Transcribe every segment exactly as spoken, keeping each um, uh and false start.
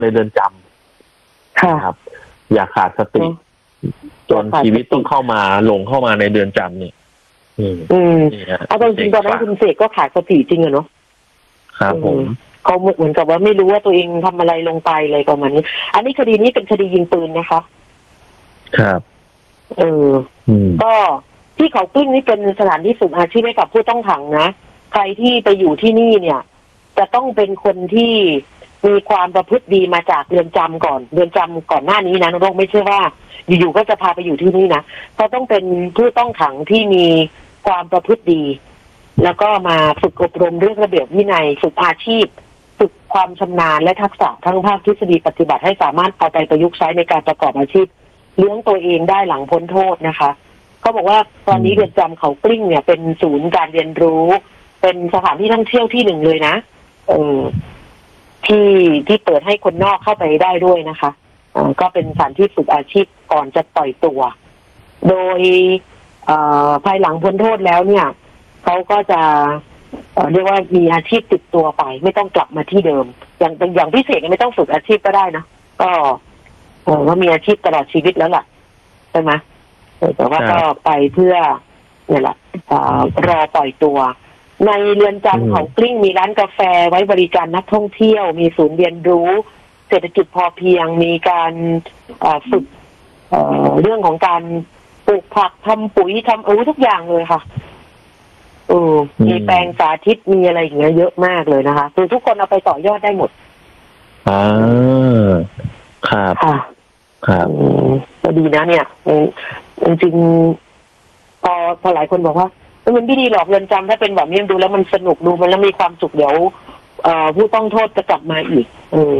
ในเรือนจำครับอยากขาดสติจนชีวิตต้องเข้ามาหลงเข้ามาในเรือนจำเนี่ยอืมเอาจริงๆตอนนั้นคุณเสกก็ขาดสติจริงอะเนาะครับผมเขาเหมือนกับว่าไม่รู้ว่าตัวเองทำอะไรลงไปเลยประมาณนี้อันนี้คดีนี้เป็นคดียิงปืนนะคะครับเออก็ที่เขากลิ้งนี่เป็นสถานที่ฝึกอาชีพให้กับผู้ต้องขังนะใครที่ไปอยู่ที่นี่เนี่ยจะต้องเป็นคนที่มีความประพฤติดีมาจากเรือนจำก่อนเรือนจำก่อนหน้านี้นะน้องไม่ใช่ว่าอยู่ๆก็จะพาไปอยู่ที่นี่นะเขาต้องเป็นผู้ต้องขังที่มีความประพฤติดีแล้วก็มาฝึกอบรมเรื่องระเบียบวินัยฝึกอาชีพฝึกความชำนาญและทักษะทั้งภาคทฤษฎีปฏิบัติให้สามารถเอาไปประยุกต์ใช้ในการประกอบอาชีพเลี้ยงตัวเองได้หลังพ้นโทษนะคะเขาบอกว่าตอนนี้เรือนจำเขากลิ้งเนี่ยเป็นศูนย์การเรียนรู้เป็นสถานที่ท่องเที่ยวที่หนึ่งเลยนะเออที่ที่เปิดให้คนนอกเข้าไปได้ด้วยนะคะเออก็เป็นสถานที่ฝึกอาชีพก่อนจะปล่อยตัวโดยเอ่อภายหลังพ้นโทษแล้วเนี่ยเขาก็จะเอ่อเรียกว่ามีอาชีพติดตัวไปไม่ต้องกลับมาที่เดิมอย่างอย่างพิเศษไม่ต้องฝึกอาชีพก็ได้นะก็เออว่ามีอาชีพตลอดชีวิตแล้วล่ะใช่ไหมแต่ว่าก็ไปเพื่อเนี่ยแหละรอปล่อยตัวในเรือนจำเขากลิ้งมีร้านกาแฟไว้บริการนักท่องเที่ยวมีศูนย์เรียนรู้เศรษฐกิจพอเพียงมีการฝึกเรื่องของการปลูกผักทำปุ๋ยทำอาวุธทุกอย่างเลยค่ะเออมีแปลงสาธิตมีอะไรอย่างเงี้ยเยอะมากเลยนะคะคือทุกคนเอาไปต่อยอดได้หมดอ่าครับค่ะครับก็ดีนะเนี่ยจริงๆพอพอหลายคนบอกว่ามันไม่ดีหรอกเรือนจำถ้าเป็นแบบนี้ดูแล้วมันสนุกดูมันแล้วมีความสุขเดี๋ยวผู้ต้องโทษจะกลับมาอีกเออ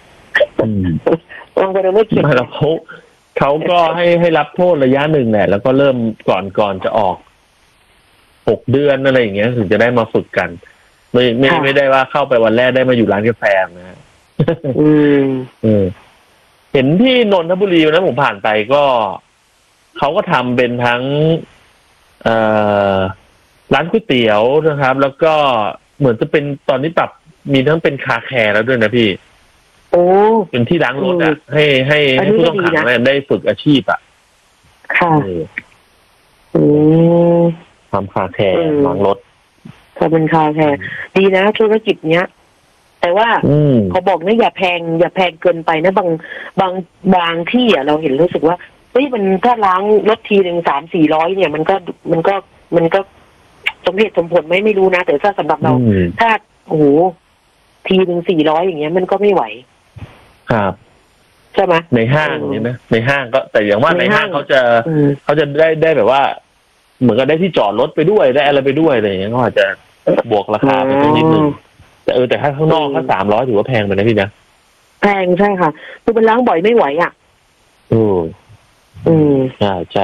ลองไปดูไม่เข็ดแล้วเขาเขาก็ให้ให้รับโทษระยะหนึ่งแหละแล้วก็เริ่มก่อนก่อนจะออกหกเดือนอะไรอย่างเงี้ยถึงจะได้มาฝึกกันไม่ไม่ไม่ได้ว่าเข้าไปวันแรกได้มาอยู่ร้านกาแฟนะอืมอืมเห็นที่นนทบุรีนะผมผ่านไปก็เขาก็ทำเป็นทั้งเอ่อร้านก๋วยเตี๋ยวนะครับแล้วก็เหมือนจะเป็นตอนนี้ปรับมีทั้งเป็นคาแคร์แล้วด้วยนะพี่โอ้เป็นที่ล้างรถอ่ะให้ให้ให้ผู้ต้องขังได้ฝึกอาชีพอ่ะค่ะอืมทำคาแคร์ล้างรถถ้าเป็นคาแคร์ดีนะธุรกิจเนี้ยแต่ว่าเขาบอกนะอย่าแพงอย่าแพงเกินไปนะบางบางบางที่อ่ะเราเห็นรู้สึกว่าเฮ้ยมันถ้าล้างรถทีหนึ่งสามสี่ร้อยเนี่ยมันก็มันก็มันก็สมเหตุสมผลไหมไม่รู้นะแต่ถ้าสำหรับเราถ้าโอ้โหทีหนึ่งสี่ร้อยอย่างเงี้ยมันก็ไม่ไหวครับใช่ไหมในห้างเนี่ยนะในห้างก็แต่อย่างว่าในห้างเขาจะเขาจะได้ได้แบบว่าเหมือนกับได้ที่จอดรถไปด้วยได้อะไรไปด้วยอะไรอย่างเงี้ยก็อาจจะบวกราคาไปนิดนึงแต่เออแต่ถ้าข้างนอกถ้าสามร้อยถือว่าแพงไปนะพี่นะแพงใช่ค่ะคือมันล้างบ่อยไม่ไหวอ่ะอืมอืมใช่ใช่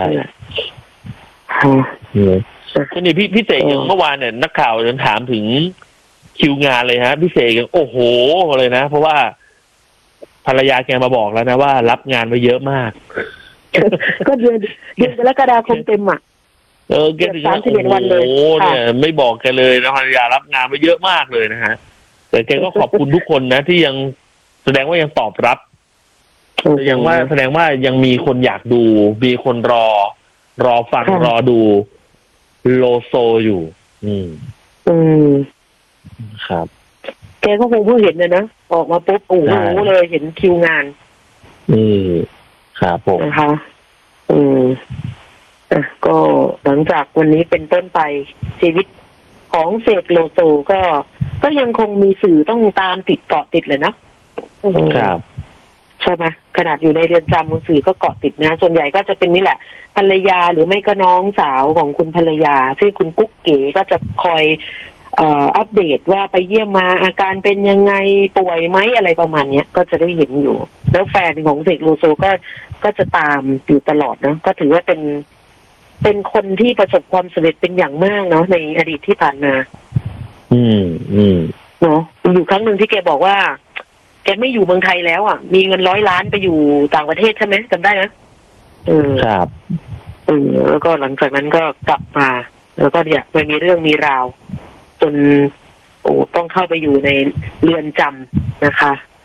ทีนี้พี่พี่เสกอย่างเมื่อวานเนี่ยนักข่าวจะถามถึงคิวงานเลยฮะพี่เสกอย่างโอ้โหเลยนะเพราะว่าภรรยาแกมาบอกแล้วนะว่ารับงานไว้เยอะมากก็เดือนเดือนกรกฎาคมเต็มอ่ะเออแกถึงว่าโอ้โหเนี่ยไม่บอกแกเลยนะภรรยารับงานไว้เยอะมากเลยนะฮะแต่แกก็ขอบคุณทุกคนนะที่ยังแสดงว่ายังตอบรับแสดงว่าแสดงว่ายังมีคนอยากดูมีคนรอรอฟังรอดูโลโซอยู่อืมอืมครับแกก็คงเพิ่งเห็นเลยนะออกมาปุ๊บโอ้โหเลยเห็นคิวงานอืมครับผมนะคะอืมอ่ะก็หลังจากวันนี้เป็นต้นไปชีวิตของเสกโลโซก็ก็ยังคงมีสื่อต้องตามติดเกาะติดเลยนะครับใช่ไหมขนาดอยู่ในเรือนจำสื่อก็เกาะติดนะส่วนใหญ่ก็จะเป็นนี่แหละภรรยาหรือไม่ก็น้องสาวของคุณภรรยาที่คุณกุ๊กเก๋ก็จะคอยเอ่ออัปเดตว่าไปเยี่ยมมาอาการเป็นยังไงป่วยไหมอะไรประมาณนี้ก็จะได้เห็นอยู่แล้วแฟนของเสกโลโซก็ก็จะตามอยู่ตลอดนะก็ถือว่าเป็นเป็นคนที่ประสบความสำเร็จเป็นอย่างมากเนาะในอดีตที่ผ่านมาอืมอืมเนาะอยู่ครั้งหนึ่งที่แกบอกว่าแกไม่อยู่เมืองไทยแล้วอ่ะมีเงินร้อยล้านไปอยู่ต่างประเทศใช่ไหมจำได้ไหมเออครับเออแล้วก็หลังจากนั้นก็กลับมาแล้วก็เนี่ยมันมีเรื่องมีราวจนโอ้ต้องเข้าไปอยู่ในเรือนจำนะคะ